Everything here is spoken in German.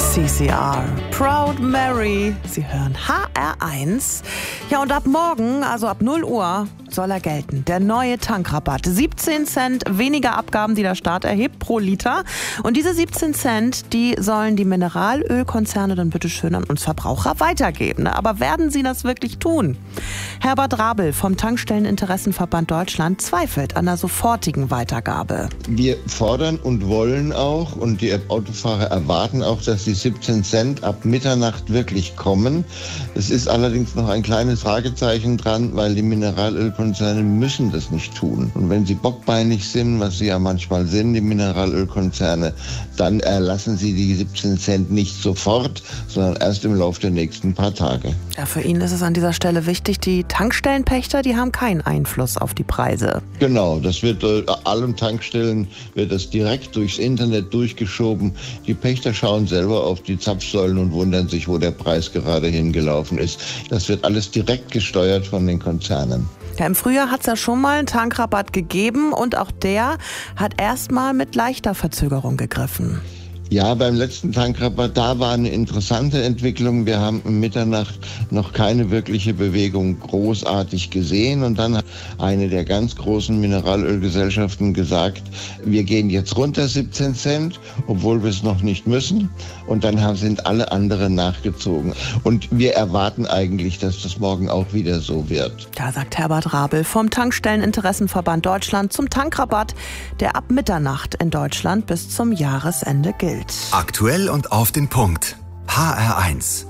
CCR, Proud Mary. Sie hören HR1. Ja, und ab morgen, also ab 0 Uhr, soll er gelten. Der neue Tankrabatt. 17 Cent weniger Abgaben, die der Staat erhebt pro Liter. Und diese 17 Cent, die sollen die Mineralölkonzerne dann bitteschön an uns Verbraucher weitergeben. Aber werden sie das wirklich tun? Herbert Rabel vom Tankstelleninteressenverband Deutschland zweifelt an der sofortigen Weitergabe. Wir fordern und wollen auch, und die Autofahrer erwarten auch, dass die 17 Cent ab Mitternacht wirklich kommen. Es ist allerdings noch ein kleines Fragezeichen dran, weil die Mineralölkonzerne müssen das nicht tun. Und wenn sie bockbeinig sind, was sie ja manchmal sind, die Mineralölkonzerne, dann erlassen sie die 17 Cent nicht sofort, sondern erst im Laufe der nächsten paar Tage. Ja, für ihn ist es an dieser Stelle wichtig, die Tankstellenpächter, die haben keinen Einfluss auf die Preise. Genau, das wird allen Tankstellen wird das direkt durchs Internet durchgeschoben. Die Pächter schauen selber auf die Zapfsäulen und wundern sich, wo der Preis gerade hingelaufen ist. Das wird alles direkt gesteuert von den Konzernen. Ja, im Frühjahr hat es ja schon mal einen Tankrabatt gegeben und auch der hat erstmal mit leichter Verzögerung gegriffen. Ja, beim letzten Tankrabatt, da war eine interessante Entwicklung. Wir haben um Mitternacht noch keine wirkliche Bewegung großartig gesehen. Und dann hat eine der ganz großen Mineralölgesellschaften gesagt, wir gehen jetzt runter 17 Cent, obwohl wir es noch nicht müssen. Und dann sind alle anderen nachgezogen. Und wir erwarten eigentlich, dass das morgen auch wieder so wird. Da sagt Herbert Rabel vom Tankstelleninteressenverband Deutschland zum Tankrabatt, der ab Mitternacht in Deutschland bis zum Jahresende gilt. Aktuell und auf den Punkt. HR1.